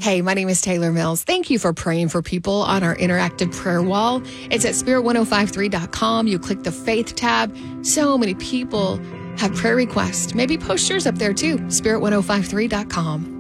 Hey, my name is Taylor Mills. Thank you for praying for people on our interactive prayer wall. It's at spirit1053.com. You click the faith tab. So many people have prayer requests. Maybe post yours up there too, spirit1053.com.